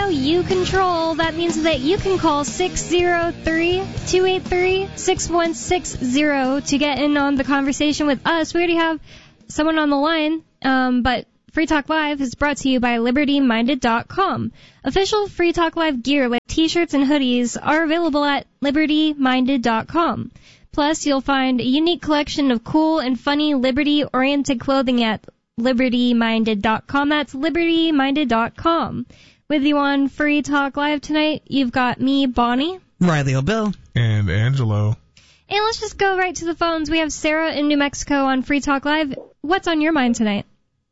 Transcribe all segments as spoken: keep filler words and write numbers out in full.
radio you control. That means that you can call six zero three, two eight three, six one six zero to get in on the conversation with us. We already have someone on the line, um, but Free Talk Live is brought to you by Liberty Minded dot com. Official Free Talk Live gear like t-shirts and hoodies are available at Liberty Minded dot com. Plus, you'll find a unique collection of cool and funny Liberty-oriented clothing at Liberty Minded dot com. That's Liberty Minded dot com. With you on Free Talk Live tonight, you've got me, Bonnie. Riley O'Bill. And Angelo. And let's just go right to the phones. We have Sarah in New Mexico on Free Talk Live. What's on your mind tonight?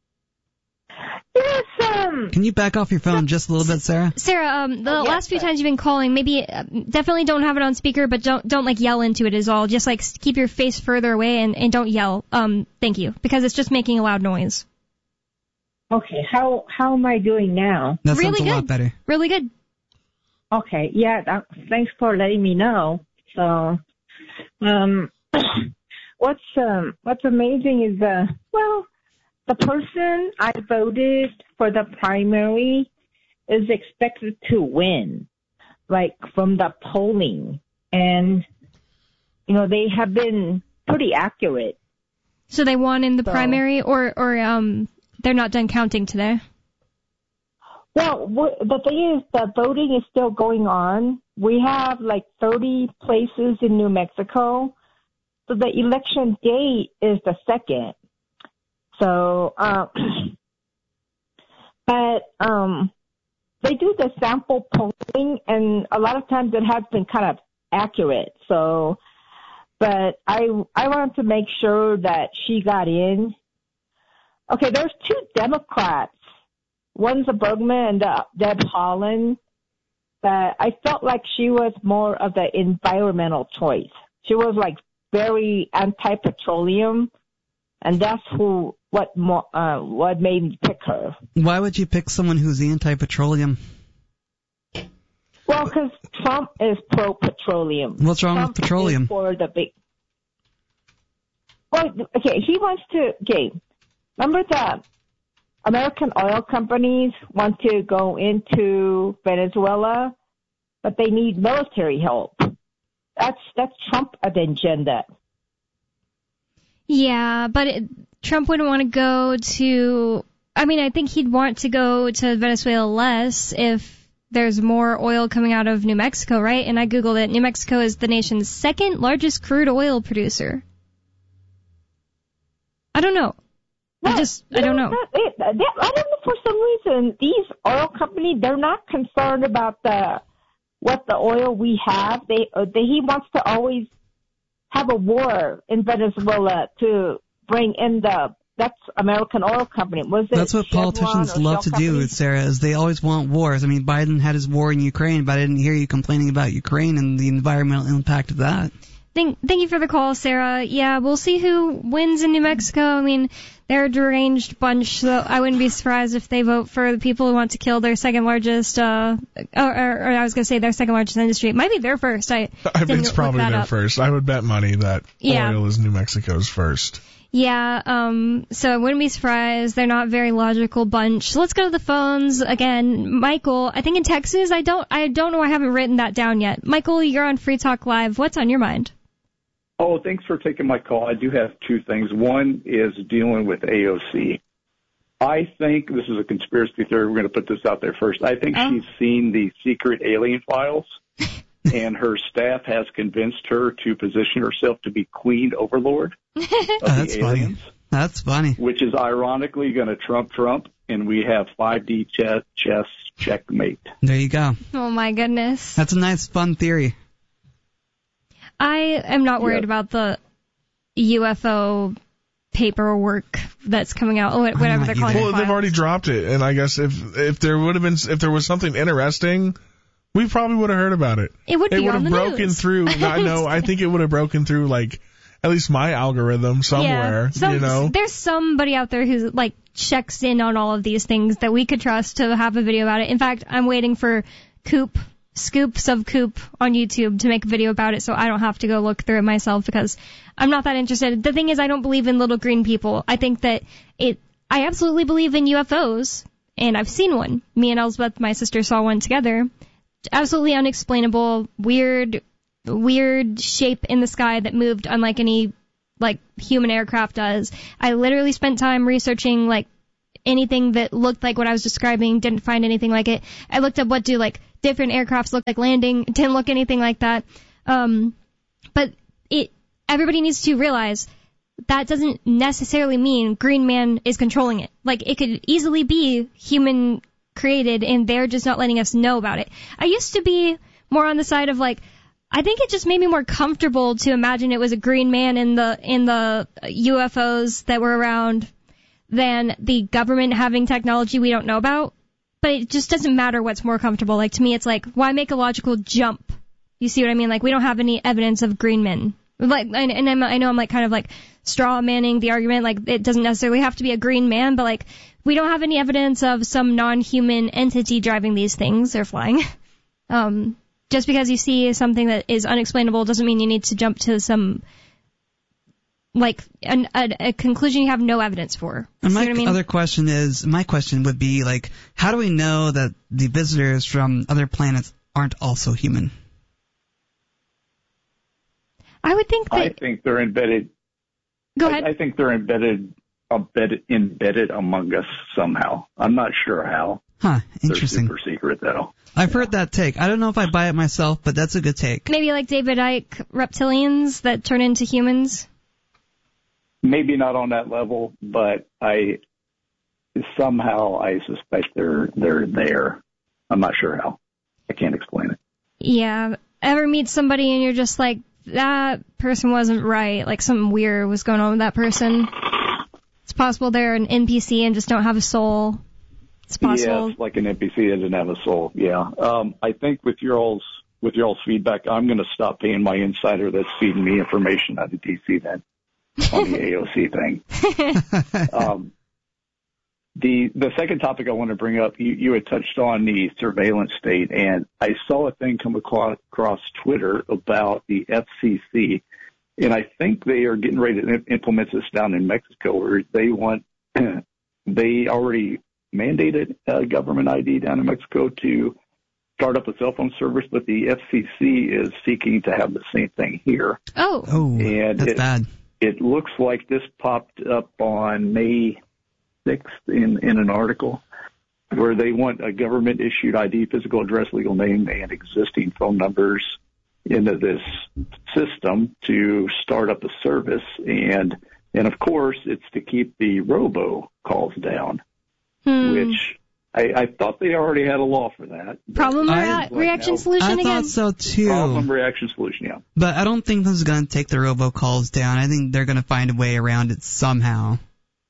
Yes, um... Can you back off your phone just a little bit, Sarah? Sarah, um, the oh, yes, last few sir. times you've been calling, maybe uh, definitely don't have it on speaker, but don't, don't like, yell into it as all. Just, like, keep your face further away and, and don't yell. Um, thank you. Because it's just making a loud noise. Okay, how how am I doing now? That really sounds a good. lot better. Really good. Okay, yeah, that, thanks for letting me know. So, um, what's um what's amazing is uh well, the person I voted for the primary is expected to win, like from the polling, and you know they have been pretty accurate. So they won in the So- primary, or or um they're not done counting today? Well, w- the thing is, the voting is still going on. We have like thirty places in New Mexico. So the election date is the second. So, uh, but um, they do the sample polling, and a lot of times it has been kind of accurate. So, but I I wanted to make sure that she got in. Okay, there's two Democrats. One's a Bergman and uh, Deb Haaland. But I felt like she was more of the environmental choice. She was like very anti-petroleum, and that's who what mo- uh, what made me pick her. Why would you pick someone who's anti-petroleum? Well, because Trump is pro-petroleum. What's wrong Trump with petroleum? Is for the big. Well, okay, he wants to. Okay, remember the American oil companies want to go into Venezuela, but they need military help. That's that's Trump agenda. Yeah, but it, Trump wouldn't want to go to... I mean, I think he'd want to go to Venezuela less if there's more oil coming out of New Mexico, right? And I Googled it. New Mexico is the nation's second largest crude oil producer. I don't know. I just, I don't know. They, they, I don't know, for some reason, these oil companies, they're not concerned about the what the oil we have. They, uh, they He wants to always have a war in Venezuela to bring in the, that's American Oil Company. Was it That's what Chevron politicians or love Shell to do, Company? Sarah, is they always want wars. I mean, Biden had his war in Ukraine, but I didn't hear you complaining about Ukraine and the environmental impact of that. Thank, thank you for the call, Sarah. Yeah, we'll see who wins in New Mexico. I mean, they're a deranged bunch, so I wouldn't be surprised if they vote for the people who want to kill their second largest, uh, or, or, or I was going to say their second largest industry. It might be their first. I, I think didn't it's look probably that their up. first. I would bet money that Yeah. oil is New Mexico's first. Yeah, um, so I wouldn't be surprised. They're not a very logical bunch. So let's go to the phones again. Michael, I think in Texas, I don't, I don't know, I haven't written that down yet. Michael, you're on Free Talk Live. What's on your mind? Oh, thanks for taking my call. I do have two things. One is dealing with A O C. I think this is a conspiracy theory. We're going to put this out there first. I think Oh. she's seen the secret alien files, and her staff has convinced her to position herself to be Queen Overlord of Oh, that's the funny. aliens, That's funny. which is ironically going to trump Trump, and we have five D chess, chess checkmate. There you go. Oh my goodness. That's a nice, fun theory. I am not worried Yeah. about the U F O paperwork that's coming out. Oh, whatever not they're calling either. it. Well, they've already dropped it, and I guess if if there would have been if there was something interesting, we probably would have heard about it. It would It be would on have the broken news. through. I know. I think it would have broken through like at least my algorithm somewhere. Yeah. Some, you know. There's somebody out there who like checks in on all of these things that we could trust to have a video about it. In fact, I'm waiting for Coop, Scoops of Coop on YouTube to make a video about it so I don't have to go look through it myself because I'm not that interested. The thing is, I don't believe in little green people. I think that it, I absolutely believe in U F Os and I've seen one. Me and Elizabeth, my sister, saw one together. Absolutely unexplainable, weird, weird shape in the sky that moved unlike any, like, human aircraft does. I literally spent time researching, like, anything that looked like what I was describing, didn't find anything like it. I looked up what do, like, different aircrafts look like landing, didn't look anything like that. Um, but it, everybody needs to realize that doesn't necessarily mean Green Man is controlling it. Like, it could easily be human created, and they're just not letting us know about it. I used to be more on the side of, like, I think it just made me more comfortable to imagine it was a green man in the in the U F Os that were around than the government having technology we don't know about. But it just doesn't matter what's more comfortable. Like, to me, it's like, why make a logical jump? You see what I mean? Like, we don't have any evidence of green men. Like, and, and I'm, I know I'm like kind of like straw manning the argument. Like, it doesn't necessarily have to be a green man, but like, we don't have any evidence of some non-human entity driving these things or flying. Um, just because you see something that is unexplainable doesn't mean you need to jump to some, like, an, a, a conclusion you have no evidence for. And my see what I mean? other question is, my question would be, like, how do we know that the visitors from other planets aren't also human? I would think that... I think they're embedded. Go ahead. I, I think they're embedded, embedded, embedded among us somehow. I'm not sure how. Huh, interesting. They're super secret, though. I've heard that take. I don't know if I buy it myself, but that's a good take. Maybe like David Icke reptilians that turn into humans? Maybe not on that level, but I somehow I suspect they're they're there. I'm not sure how. I can't explain it. Yeah. Ever meet somebody and you're just like, that person wasn't right, like something weird was going on with that person? It's possible they're an N P C and just don't have a soul. It's possible. Yes, like an N P C that doesn't have a soul. Yeah. Um, I think with your all's with your all's feedback, I'm going to stop paying my insider that's feeding me information out of D C then on the A O C thing. um, the the second topic I want to bring up, you, you had touched on the surveillance state, and I saw a thing come across, across Twitter about the F C C, and I think they are getting ready to implement this down in Mexico, where they want they already mandated a government I D down in Mexico to start up a cell phone service, but the F C C is seeking to have the same thing here. Oh, oh, and that's it, bad. It looks like this popped up on May sixth in, in an article where they want a government-issued I D, physical address, legal name, and existing phone numbers into this system to start up a service. And, and of course, it's to keep the robo calls down, hmm. which I, I thought they already had a law for that. Problem I- rea- reaction like, solution I again? thought so too. Problem, reaction, solution, yeah. But I don't think this is going to take the robocalls down. I think they're going to find a way around it somehow.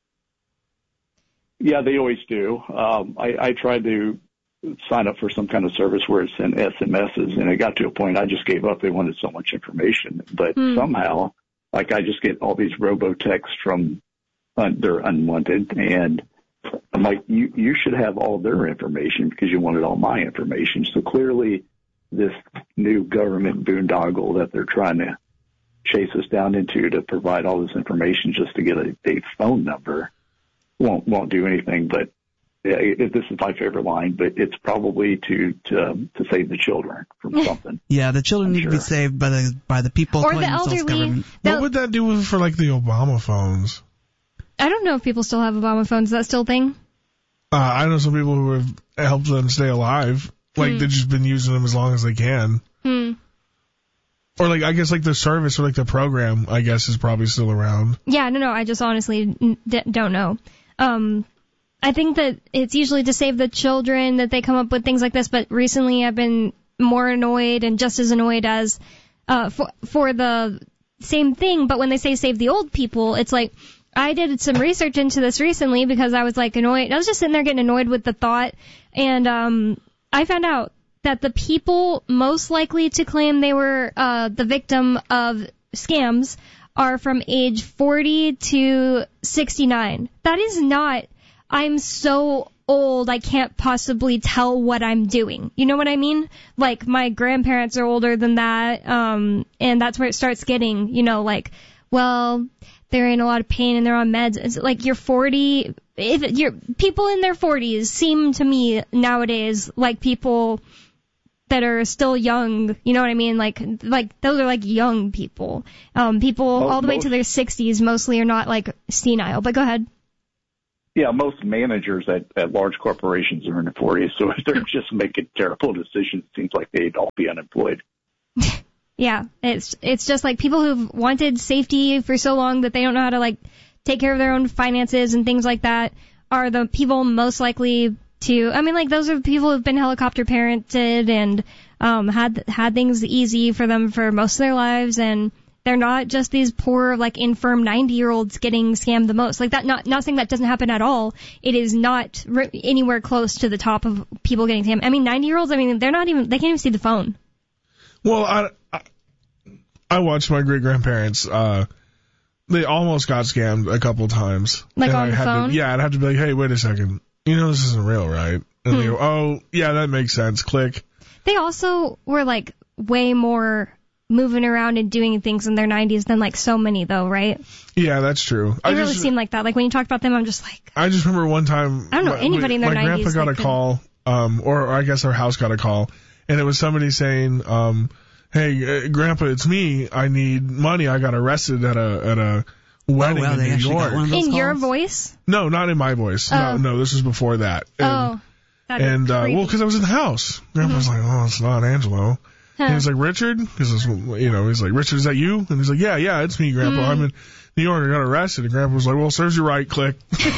Yeah, they always do. Um, I, I tried to sign up for some kind of service where it sent S M Ses, and it got to a point I just gave up. They wanted so much information. But Hmm. somehow, like, I just get all these robo-texts from uh, they're unwanted, and I'm like, you, you should have all their information because you wanted all my information. So clearly this new government boondoggle that they're trying to chase us down into to provide all this information just to get a, a phone number won't won't do anything. But it, this is my favorite line, but it's probably to to, to save the children from something. Yeah, the children I'm need sure. to be saved by the by the people Or calling the themselves elderly. government. The- What would that do for like the Obama phones? I don't know if people still have Obama phones. Is that still a thing? Uh, I know some people who have helped them stay alive. Like, Hmm. they've just been using them as long as they can. Hmm. Or, like, I guess, like, the service or, like, the program, I guess, is probably still around. Yeah, no, no, I just honestly n- d- don't know. Um, I think that it's usually to save the children that they come up with things like this, but recently I've been more annoyed and just as annoyed as uh, for, for the same thing, but when they say save the old people, it's like, I did some research into this recently because I was like annoyed. I was just sitting there getting annoyed with the thought, and um, I found out that the people most likely to claim they were uh, the victim of scams are from age forty to sixty-nine. That is not, I'm so old I can't possibly tell what I'm doing. You know what I mean? Like, my grandparents are older than that, um, and that's where it starts getting, you know, like, well, they're in a lot of pain and they're on meds. It's like you're forty. If you're people in their forties seem to me nowadays like people that are still young. You know what I mean? Like like those are like young people. Um, people Most, all the way most, to their sixties mostly are not like senile. But go ahead. Yeah, most managers at, at large corporations are in their forties, so if they're just making terrible decisions, it seems like they'd all be unemployed. Yeah, it's it's just like people who've wanted safety for so long that they don't know how to like take care of their own finances and things like that are the people most likely to. I mean, like those are the people who've been helicopter parented and um, had had things easy for them for most of their lives, and they're not just these poor like infirm ninety year olds getting scammed the most. Like that, not not saying that doesn't happen at all. It is not re- anywhere close to the top of people getting scammed. I mean, ninety year olds. I mean, they're not even they can't even see the phone. Well, I, I, I watched my great grandparents. Uh, they almost got scammed a couple times. Like and on I the had phone? To, yeah, I'd have to be like, hey, wait a second. You know this isn't real, right? And Hmm. they go, oh, yeah, that makes sense. Click. They also were like way more moving around and doing things in their nineties than like so many though, right? Yeah, that's true. It I really just, seemed like that. Like when you talked about them, I'm just like, I just remember one time. I don't know my, anybody in their my nineties grandpa got that a could- call, um, or, or I guess our house got a call, and it was somebody saying, um, hey, uh, Grandpa, it's me. I need money. I got arrested at a at a wedding Oh, wow, in they New actually got York. one of those in your calls? voice. No, not in my voice. Oh. No, no, this was before that. And, Oh, that'd be and uh, creepy. well, because I was in the house. Grandpa was like, oh, it's not Angelo. Huh. And he was like, Richard? Because, you know, he's like, Richard, is that you? And he's like, yeah, yeah, it's me, Grandpa. Hmm. I'm in New York. I got arrested. And Grandpa was like, well, serves you right. Click.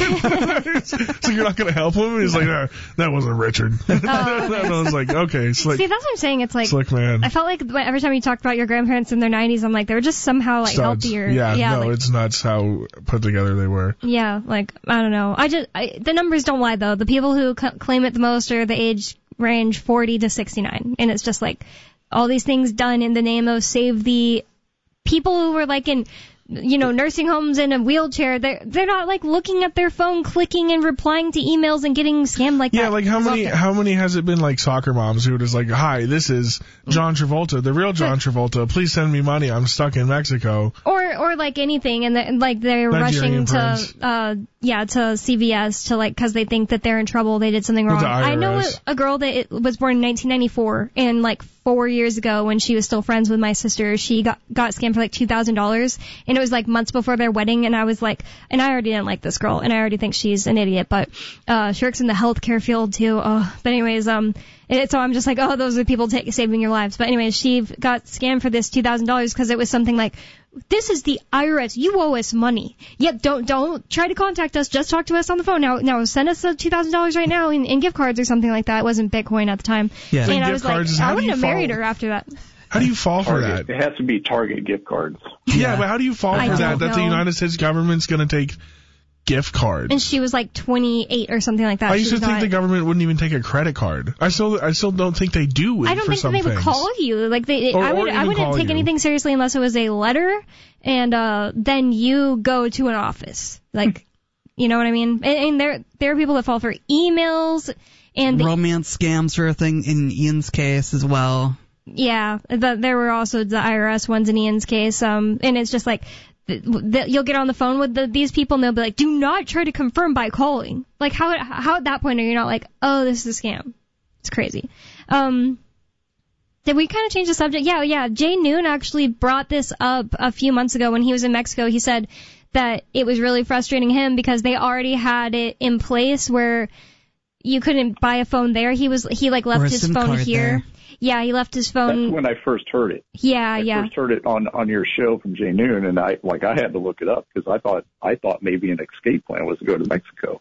So you're not going to help him? And he's like, no, that wasn't Richard. And I was like, okay, slick, See, that's what I'm saying. It's like slick man. I felt like every time you talked about your grandparents in their nineties, I'm like they were just somehow like Studs. healthier. Yeah, yeah, no, like, it's nuts how put together they were. yeah, like I don't know. I just I, the numbers don't lie though. The people who c- claim it the most are the age range forty to sixty-nine, and it's just like all these things done in the name of save the people who were like in, you know, nursing homes in a wheelchair. They're they're not like looking at their phone, clicking and replying to emails and getting scammed like Yeah, that. like how as many often. how many has it been like soccer moms who are just like, hi, this is John Travolta, the real John Travolta. Please send me money. I'm stuck in Mexico. Or or like anything, and the, like they're Nigerian rushing prince. to uh yeah to C V S to like because they think that they're in trouble, they did something With wrong. the I know I R S. a, a girl that it, was born in nineteen ninety-four, and like four years ago when she was still friends with my sister, she got got scammed for like two thousand dollars, and it was like months before their wedding, and I was like, and I already didn't like this girl, and I already think she's an idiot, but uh she works in the healthcare field too. Oh, but anyways, um. And so I'm just like, oh, those are people take, saving your lives. But anyways, she got scammed for this two thousand dollars because it was something like, this is the I R S. You owe us money. Yep, don't don't try to contact us. Just talk to us on the phone. Now, now send us the two thousand dollars right now in, in gift cards or something like that. It wasn't Bitcoin at the time. Yeah. And And I gift was like, cards is I how do wouldn't you have married follow- her after that. How do you fall for Target. that? It has to be Target gift cards. Yeah, but how do you fall I for that? don't That the know. United States government's going to take gift cards. And she was like twenty-eight or something like that. I She used to was think not- the government wouldn't even take a credit card. I still, I still don't think they do. I don't for think that some they would things. call you. Like they, Or- I or would, I even wouldn't call take you. anything seriously unless it was a letter, and uh, then you go to an office. Like, you know what I mean? And, and there, there are people that fall for emails, and the, Romance scams are a thing in Ian's case as well. yeah, the, there were also the I R S ones in Ian's case. Um, and it's just like. th- th- You'll get on the phone with the, these people and they'll be like, do not try to confirm by calling. Like, how, how at that point are you not like, oh, this is a scam? It's crazy. Um, did we kind of change the subject? Yeah, yeah. Jay Noon actually brought this up a few months ago when he was in Mexico. He said that it was really frustrating him because they already had it in place where you couldn't buy a phone there. He was, he like Or a left his SIM phone card here. there. Yeah, he left his That's phone. when I first heard it. Yeah, I yeah. first heard it on on your show from Jay Noon, and I like I had to look it up because I thought I thought maybe an escape plan was to go to Mexico.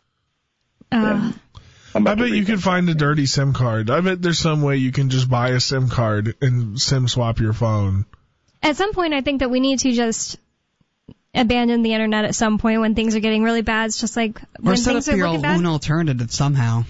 Uh, I'm I about to bet you read could that. find a dirty SIM card. I bet there's some way you can just buy a SIM card and SIM swap your phone. At some point, I think that we need to just abandon the internet at some point when things are getting really bad. It's just like Or when set up things are your looking bad. own alternative somehow.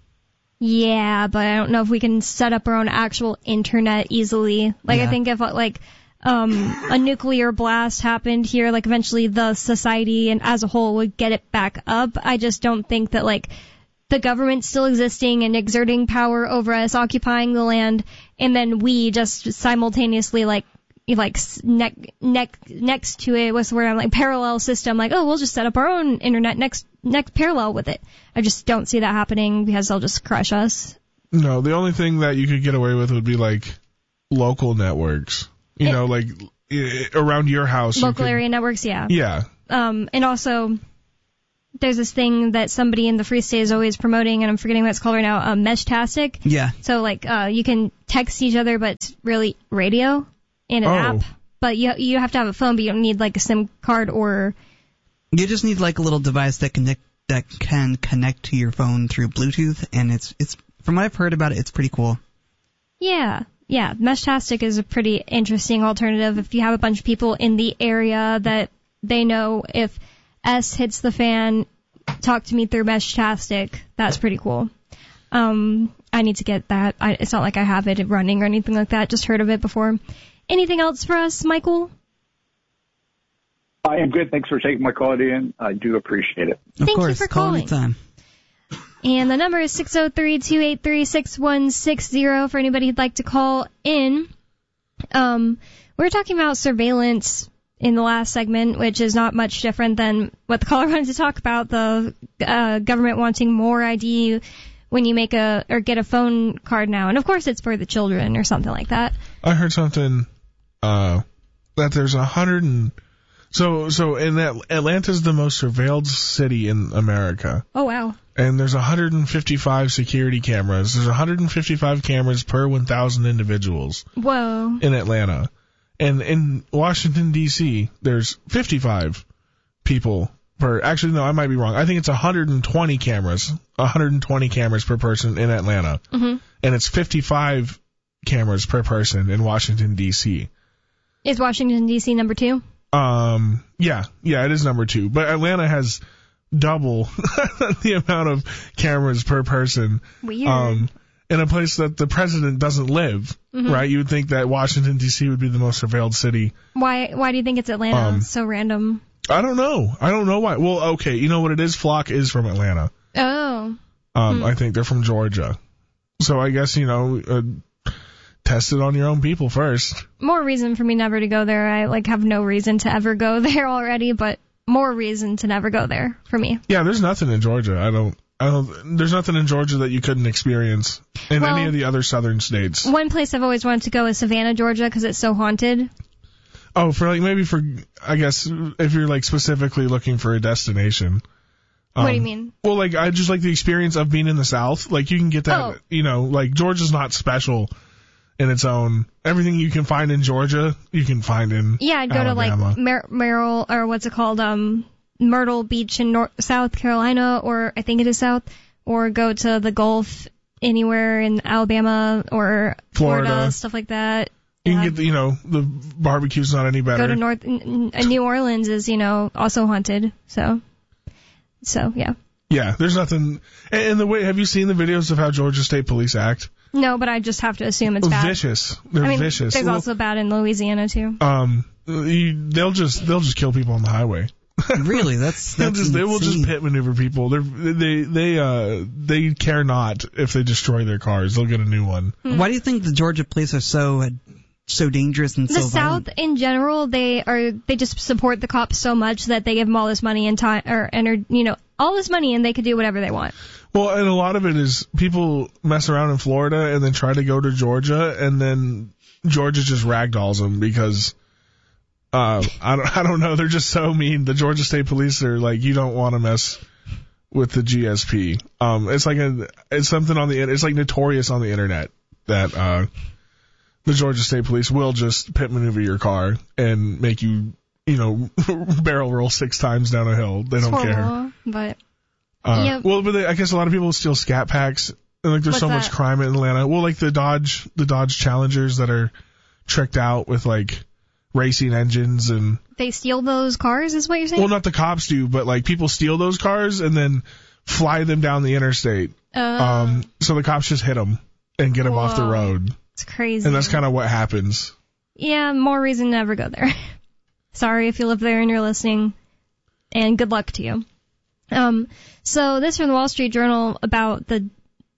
Yeah, but I don't know if we can set up our own actual internet easily. Like, I Yeah. think if, like, um, a nuclear blast happened here, like, eventually the society and as a whole would get it back up. I just don't think that, like, the government still existing and exerting power over us, occupying the land, and then we just simultaneously, like, like neck neck next to it. What's the word? I'm like parallel system. Like, oh, we'll just set up our own internet next next parallel with it. I just don't see that happening because they'll just crush us. No, the only thing that you could get away with would be like local networks. You it, know, like I- around your house. Local you could, area networks, yeah. Yeah. Um, and also, there's this thing that somebody in the Free State is always promoting, and I'm forgetting what it's called right now, um, Meshtastic. Yeah. So, like, uh, you can text each other, but it's really radio in an Oh. app. But you you have to have a phone, but you don't need, like, a SIM card or... You just need like a little device that connect that can connect to your phone through Bluetooth, and it's it's from what I've heard about it, it's pretty cool. Yeah. Yeah, Meshtastic is a pretty interesting alternative if you have a bunch of people in the area that they know if S hits the fan, talk to me through Meshtastic. That's pretty cool. Um, I need to get that. I, it's not like I have it running or anything like that. Just heard of it before. Anything else for us, Michael? I am good. Thanks for taking my call, Ian. I do appreciate it. Of Thank you course, for call calling. anytime. And the number is six oh three, two eight three, six one six zero for anybody who'd like to call in. Um, we were talking about surveillance in the last segment, which is not much different than what the caller wanted to talk about, the uh, government wanting more I D when you make a or get a phone card now. And, of course, it's for the children or something like that. I heard something uh, that there's a hundred and so so in that Atlanta's the most surveilled city in America. Oh, wow. And there's one hundred fifty-five security cameras. There's one hundred fifty-five cameras per one thousand individuals Whoa. in Atlanta. And in Washington, D C, there's fifty-five people per... Actually, no, I might be wrong. I think it's one hundred twenty cameras. one hundred twenty cameras per person in Atlanta. Mm-hmm. And it's fifty-five cameras per person in Washington, D C. Is Washington, D C number two? Um, yeah, yeah, it is number two. But Atlanta has double the amount of cameras per person. Weird. Um, in a place that the president doesn't live, Mm-hmm. right? You would think that Washington, D C would be the most surveilled city. Why Why do you think it's Atlanta? Um, It's so random. I don't know. I don't know why. Well, okay, you know what it is? Flock is from Atlanta. Oh. Um, Hmm. I think they're from Georgia. So I guess, you know, uh, test it on your own people first. More reason for me never to go there. I like have no reason to ever go there already, but more reason to never go there for me. Yeah, there's nothing in Georgia. I don't, I don't, there's nothing in Georgia that you couldn't experience in Well, any of the other southern states. One place I've always wanted to go is Savannah, Georgia, because it's so haunted. Oh, for like, maybe for, I guess, if you're like specifically looking for a destination. Um, What do you mean? Well, like, I just like the experience of being in the South. Like, you can get that, Oh. you know, like, Georgia's not special in its own. Everything you can find in Georgia, you can find in Yeah, I'd go Alabama. to like Mer- Merrill, or what's it called, um, Myrtle Beach in North, South Carolina, or I think it is South, or go to the Gulf anywhere in Alabama or Florida, Florida. stuff like that. You Yeah. can get, the, you know, the barbecue's not any better. Go to North, n- n- New Orleans is, you know, also haunted, so, so, yeah. Yeah, there's nothing. And, and the way, have you seen the videos of how Georgia State Police act? No, but I just have to assume it's bad. Vicious. They're I mean, vicious. there's Well, also bad in Louisiana too. um, you, they'll just they'll just kill people on the highway. Really, that's They'll that's just they will just insane. pit maneuver people. They're, they they uh they care not if they destroy their cars. They'll get a new one. Why do you think the Georgia police are so uh, so dangerous and The so South violent? in general, they are they just support the cops so much that they give them all this money and time, or and you know all this money, and they can do whatever they want. Well, and a lot of it is people mess around in Florida and then try to go to Georgia, and then Georgia just ragdolls them because uh I don't I don't know, they're just so mean. The Georgia State Police are like, you don't want to mess with the G S P. Um, it's like a it's something on the it's like notorious on the internet that uh the Georgia State Police will just pit maneuver your car and make you you know barrel roll six times down a hill. They don't it's care. horrible, but Uh, Yep. Well, but they, I guess a lot of people steal Scat Packs, and like there's What's so much that? crime in Atlanta. Well, like the Dodge, the Dodge Challengers that are tricked out with like racing engines, and they steal those cars, is what you're saying? well, not the cops do, but like people steal those cars and then fly them down the interstate. uh, Um, so the cops just hit them and get them off the Whoa. road, it's crazy. and that's kind of what happens. Yeah, more reason to never go there. Sorry if you live there and you're listening, and good luck to you. Um, so this from the Wall Street Journal about the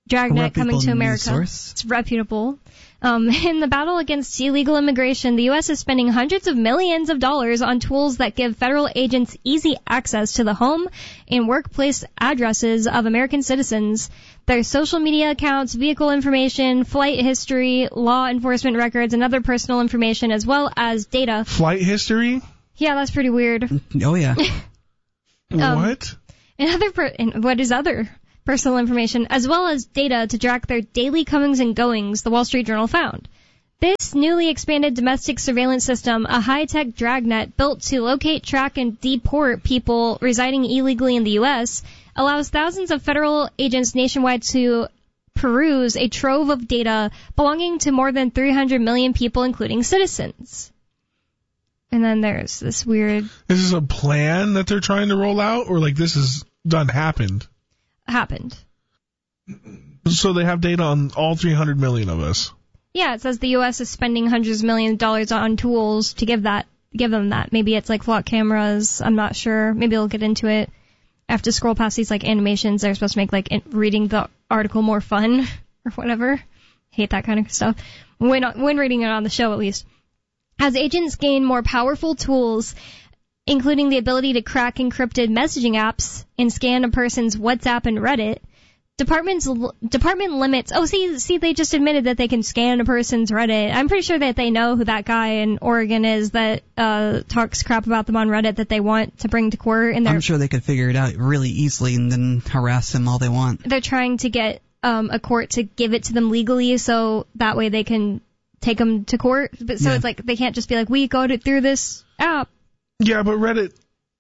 dragnet coming to news America. Source. It's reputable. Um, in the battle against illegal immigration, the U S is spending hundreds of millions of dollars on tools that give federal agents easy access to the home and workplace addresses of American citizens, their social media accounts, vehicle information, flight history, law enforcement records, and other personal information, as well as data. Flight history? Yeah, that's pretty weird. Oh, yeah. Um, what? And other per- and what is other personal information, as well as data to track their daily comings and goings, the Wall Street Journal found. This newly expanded domestic surveillance system, a high-tech dragnet built to locate, track, and deport people residing illegally in the U S, allows thousands of federal agents nationwide to peruse a trove of data belonging to more than three hundred million people, including citizens. And then there's this weird... Is this a plan that they're trying to roll out, or like this is done happened? happened. So they have data on all three hundred million of us. Yeah, it says the U S is spending hundreds of millions of dollars on tools to give that, give them that. Maybe it's like flock cameras. I'm not sure. Maybe we'll get into it. I have to scroll past these like animations. They're supposed to make like reading the article more fun or whatever. Hate that kind of stuff. When when reading it on the show, at least. As agents gain more powerful tools, including the ability to crack encrypted messaging apps and scan a person's WhatsApp and Reddit, departments department limits. Oh, see, see, they just admitted that they can scan a person's Reddit. I'm pretty sure that they know who that guy in Oregon is that uh talks crap about them on Reddit that they want to bring to court. And I'm sure they could figure it out really easily and then harass him all they want. They're trying to get um a court to give it to them legally, so that way they can take them to court. But so yeah. It's like they can't just be like, we got it through this app. Yeah, but Reddit,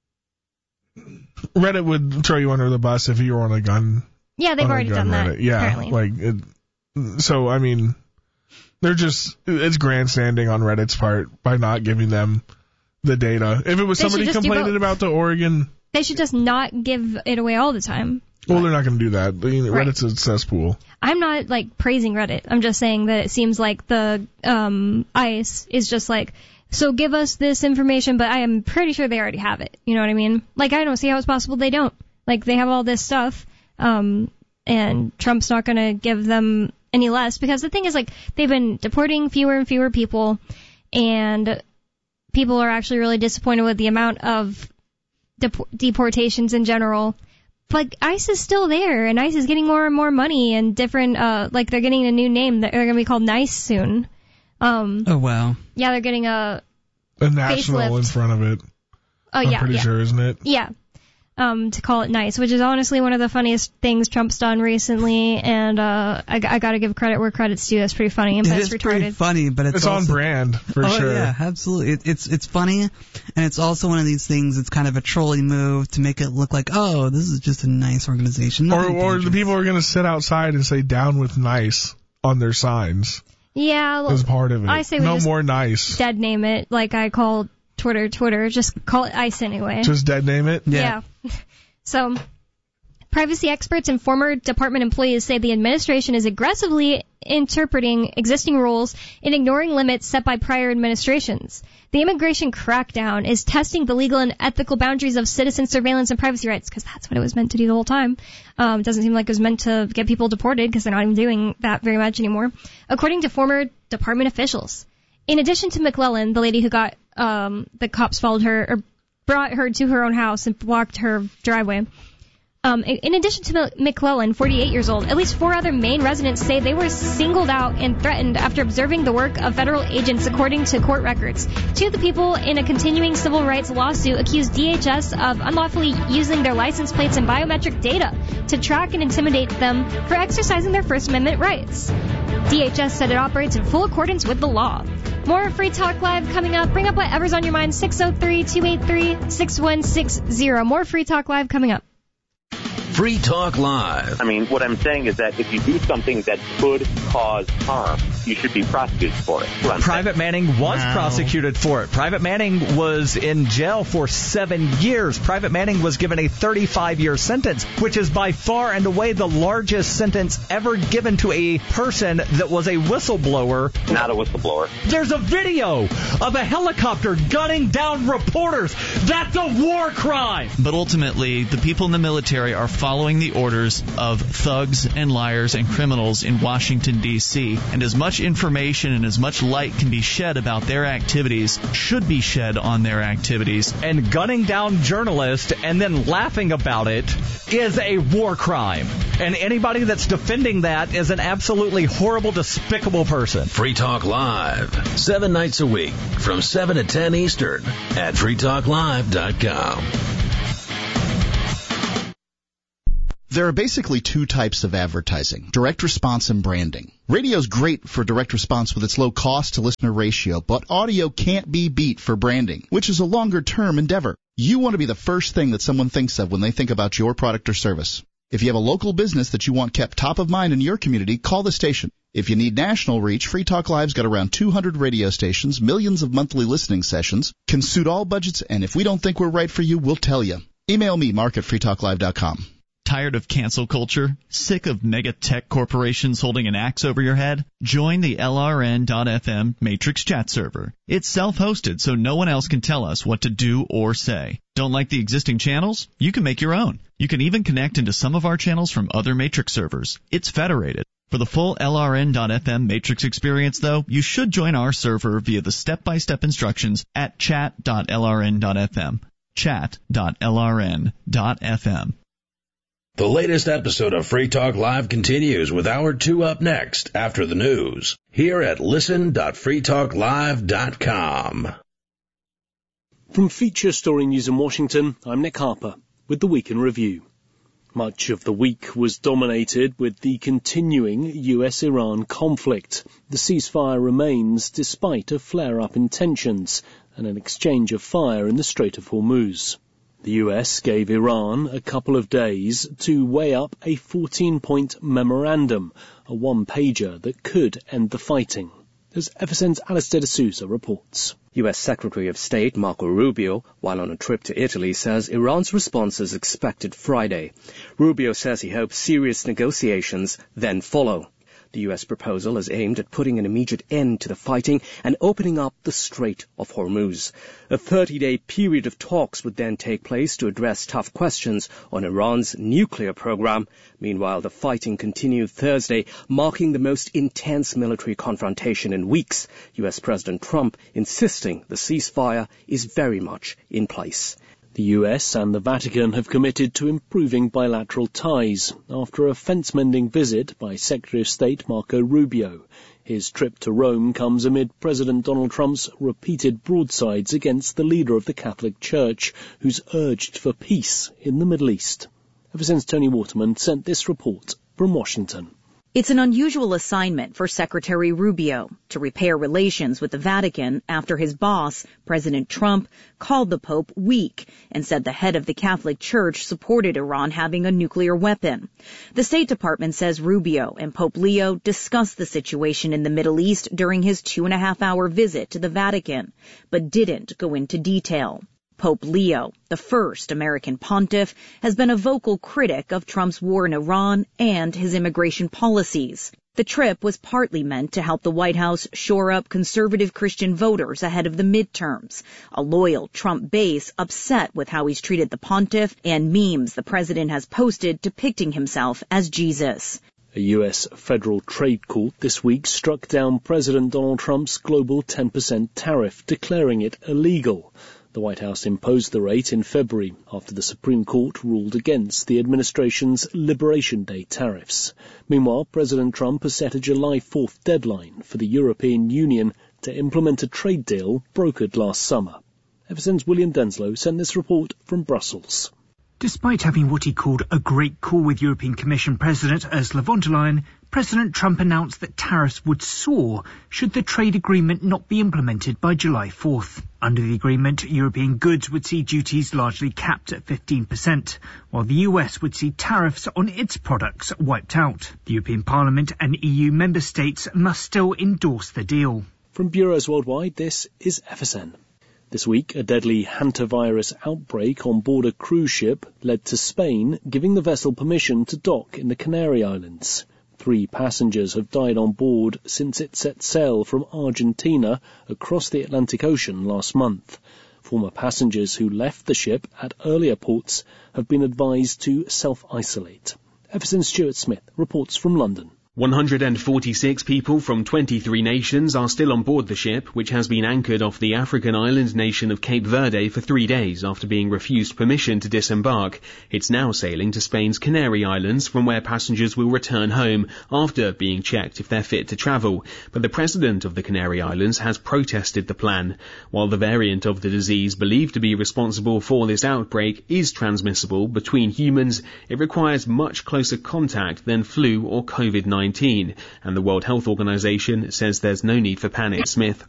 Reddit would throw you under the bus if you were on a gun. Yeah, they've already done Reddit. that. Yeah, apparently. like it, so. I mean, they're just it's grandstanding on Reddit's part by not giving them the data. If it was they somebody complaining about the Oregon, they should just not give it away all the time. Well, they're not going to do that. Reddit's right. a cesspool. I'm not like praising Reddit. I'm just saying that it seems like the um ICE is just like, so give us this information, but I am pretty sure they already have it. You know what I mean? Like, I don't see how it's possible they don't. Like, they have all this stuff, um, and Trump's not going to give them any less, because the thing is, like, they've been deporting fewer and fewer people, and people are actually really disappointed with the amount of dep- deportations in general. But ICE is still there, and ICE is getting more and more money, and different, uh, like, they're getting a new name that they're going to be called NICE soon. Um, oh, wow. Yeah, they're getting a a national facelift in front of it. Oh, I'm yeah. pretty yeah. sure, isn't it? Yeah. Um, to call it NICE, which is honestly one of the funniest things Trump's done recently, and uh, I, I got to give credit where credit's due. That's pretty funny, but it it's is retarded. Pretty funny, but it's, it's also, on brand for oh, sure. Yeah, absolutely. It, it's it's funny, and it's also one of these things. It's kind of a trolling move to make it look like, oh, this is just a nice organization. Or or the people are going to sit outside and say "Down with NICE" on their signs. Yeah, as part of it. I say we no just more NICE. Dead name it, like I call Twitter Twitter. Just call it ICE anyway. Just dead name it. Yeah. yeah. So, privacy experts and former department employees say the administration is aggressively interpreting existing rules and ignoring limits set by prior administrations. The immigration crackdown is testing the legal and ethical boundaries of citizen surveillance and privacy rights, because that's what it was meant to do the whole time. Um, it doesn't seem like it was meant to get people deported, because they're not even doing that very much anymore, according to former department officials. In addition to McClellan, the lady who got um, the cops followed her or brought her to her own house and blocked her driveway. Um, in addition to McClellan, forty-eight years old, at least four other Maine residents say they were singled out and threatened after observing the work of federal agents, according to court records. Two of the people in a continuing civil rights lawsuit accused D H S of unlawfully using their license plates and biometric data to track and intimidate them for exercising their First Amendment rights. D H S said it operates in full accordance with the law. More Free Talk Live coming up. Bring up whatever's on your mind. six oh three, two eight three, six one six zero. More Free Talk Live coming up. Free Talk Live. I mean, what I'm saying is that if you do something that could cause harm, you should be prosecuted for it. Private Manning was wow. prosecuted for it. Private Manning was in jail for seven years. Private Manning was given a thirty-five year sentence, which is by far and away the largest sentence ever given to a person that was a whistleblower. Not a whistleblower. There's a video of a helicopter gunning down reporters. That's a war crime. But ultimately, the people in the military are fighting following the orders of thugs and liars and criminals in Washington, D C, and as much information and as much light can be shed about their activities should be shed on their activities. And gunning down journalists and then laughing about it is a war crime. And anybody that's defending that is an absolutely horrible, despicable person. Free Talk Live, seven nights a week from seven to ten Eastern at free talk live dot com. There are basically two types of advertising, direct response and branding. Radio's great for direct response with its low cost to listener ratio, but audio can't be beat for branding, which is a longer term endeavor. You want to be the first thing that someone thinks of when they think about your product or service. If you have a local business that you want kept top of mind in your community, call the station. If you need national reach, Free Talk Live's got around two hundred radio stations, millions of monthly listening sessions, can suit all budgets, and if we don't think we're right for you, we'll tell you. Email me, Mark at free talk live dot com. Tired of cancel culture? Sick of mega tech corporations holding an axe over your head? Join the L R N dot F M Matrix chat server. It's self-hosted, so no one else can tell us what to do or say. Don't like the existing channels? You can make your own. You can even connect into some of our channels from other Matrix servers. It's federated. For the full L R N dot F M Matrix experience, though, you should join our server via the step-by-step instructions at chat dot L R N dot F M. chat dot L R N dot F M. The latest episode of Free Talk Live continues with Hour two up next after the news here at listen dot free talk live dot com. From Feature Story News in Washington, I'm Nick Harper with the Week in Review. Much of the week was dominated with the continuing U S Iran conflict. The ceasefire remains despite a flare-up in tensions and an exchange of fire in the Strait of Hormuz. The U S gave Iran a couple of days to weigh up a fourteen-point memorandum, a one-pager that could end the fighting. As F S N's Alistair D'Souza reports. U S Secretary of State Marco Rubio, while on a trip to Italy, says Iran's response is expected Friday. Rubio says he hopes serious negotiations then follow. The U S proposal is aimed at putting an immediate end to the fighting and opening up the Strait of Hormuz. A thirty-day period of talks would then take place to address tough questions on Iran's nuclear program. Meanwhile, the fighting continued Thursday, marking the most intense military confrontation in weeks. U S President Trump insisting the ceasefire is very much in place. The U S and the Vatican have committed to improving bilateral ties after a fence-mending visit by Secretary of State Marco Rubio. His trip to Rome comes amid President Donald Trump's repeated broadsides against the leader of the Catholic Church, who's urged for peace in the Middle East. Ever since Tony Waterman sent this report from Washington. It's an unusual assignment for Secretary Rubio to repair relations with the Vatican after his boss, President Trump, called the Pope weak and said the head of the Catholic Church supported Iran having a nuclear weapon. The State Department says Rubio and Pope Leo discussed the situation in the Middle East during his two-and-a-half-hour visit to the Vatican, but didn't go into detail. Pope Leo, the first American pontiff, has been a vocal critic of Trump's war in Iran and his immigration policies. The trip was partly meant to help the White House shore up conservative Christian voters ahead of the midterms, a loyal Trump base upset with how he's treated the pontiff and memes the president has posted depicting himself as Jesus. A U S federal trade court this week struck down President Donald Trump's global ten percent tariff, declaring it illegal. The White House imposed the rate in February after the Supreme Court ruled against the administration's Liberation Day tariffs. Meanwhile, President Trump has set a July fourth deadline for the European Union to implement a trade deal brokered last summer. Ever since William Denslow sent this report from Brussels. Despite having what he called a great call with European Commission President Ursula von der Leyen, President Trump announced that tariffs would soar should the trade agreement not be implemented by July fourth. Under the agreement, European goods would see duties largely capped at fifteen percent, while the U S would see tariffs on its products wiped out. The European Parliament and E U member states must still endorse the deal. From Bureaus Worldwide, this is F S N. This week, a deadly hantavirus outbreak on board a cruise ship led to Spain giving the vessel permission to dock in the Canary Islands. Three passengers have died on board since it set sail from Argentina across the Atlantic Ocean last month. Former passengers who left the ship at earlier ports have been advised to self-isolate. Everson Stuart Smith reports from London. one hundred forty-six people from twenty-three nations are still on board the ship, which has been anchored off the African island nation of Cape Verde for three days after being refused permission to disembark. It's now sailing to Spain's Canary Islands, from where passengers will return home after being checked if they're fit to travel. But the president of the Canary Islands has protested the plan. While the variant of the disease believed to be responsible for this outbreak is transmissible between humans, it requires much closer contact than flu or COVID nineteen. And the World Health Organization says there's no need for panic. Smith,